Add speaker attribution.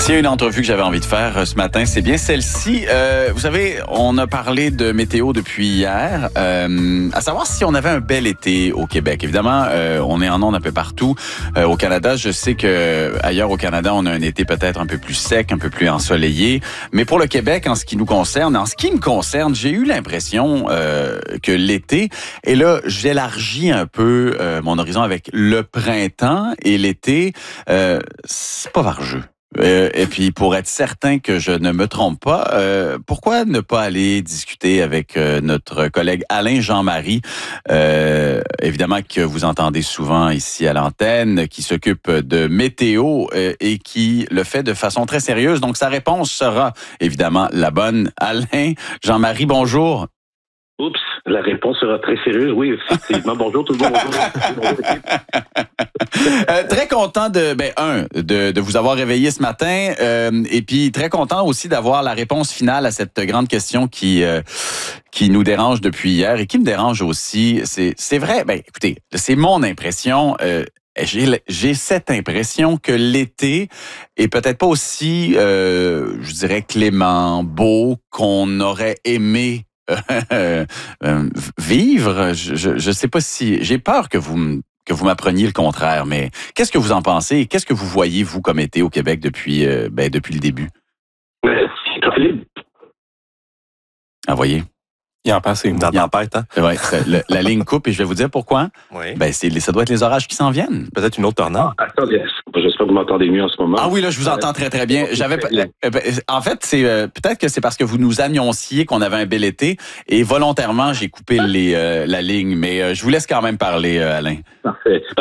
Speaker 1: S'il y a une entrevue que j'avais envie de faire ce matin, c'est bien celle-ci. Vous savez, on a parlé de météo depuis hier, à savoir si on avait un bel été au Québec. Évidemment, on est en ondes un peu partout. Au Canada, je sais que ailleurs au Canada, on a un été peut-être un peu plus sec, un peu plus ensoleillé. Mais pour le Québec, en ce qui nous concerne, en ce qui me concerne, j'ai eu l'impression que l'été, et là, j'élargis un peu mon horizon avec le printemps et l'été, c'est pas vargeux. Et puis, pour être certain que je ne me trompe pas, pourquoi ne pas aller discuter avec notre collègue Alain Jean-Marie, évidemment que vous entendez souvent ici à l'antenne, qui s'occupe de météo et qui le fait de façon très sérieuse. Donc, sa réponse sera évidemment la bonne. Alain Jean-Marie, bonjour.
Speaker 2: Oups, la réponse sera très sérieuse. Oui, effectivement. Bonjour tout le monde. Bonjour.
Speaker 1: Très content de vous avoir réveillé ce matin et puis très content aussi d'avoir la réponse finale à cette grande question qui nous dérange depuis hier et qui me dérange aussi. C'est vrai, écoutez, c'est mon impression. J'ai cette impression que l'été est peut-être pas aussi, je dirais, clément, beau qu'on aurait aimé vivre. Je sais pas si j'ai peur que vous m'appreniez le contraire, mais qu'est-ce que vous en pensez? Qu'est-ce que vous voyez, vous, comme été au Québec depuis le début? Ah, voyez?
Speaker 3: Il en passe une tempête, hein?
Speaker 1: Ouais, la ligne coupe et je vais vous dire pourquoi.
Speaker 3: Oui.
Speaker 1: Ça doit être les orages qui s'en viennent.
Speaker 3: Peut-être une autre tornade.
Speaker 2: Attendez, j'espère que vous m'entendez mieux en ce moment.
Speaker 1: Ah oui, là, je vous entends très, très bien. En fait, c'est peut-être que c'est parce que vous nous annonciez qu'on avait un bel été et volontairement, j'ai coupé la ligne, mais je vous laisse quand même parler, Alain.
Speaker 2: Parfait.